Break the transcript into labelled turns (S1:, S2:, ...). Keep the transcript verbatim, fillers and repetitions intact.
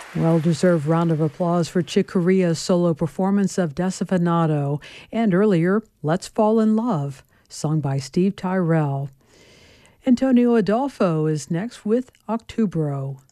S1: Well-deserved round of applause for Chick Corea's solo performance of Desafinado, and earlier, Let's Fall in Love, sung by Steve Tyrell. Antonio Adolfo is next with Octubro.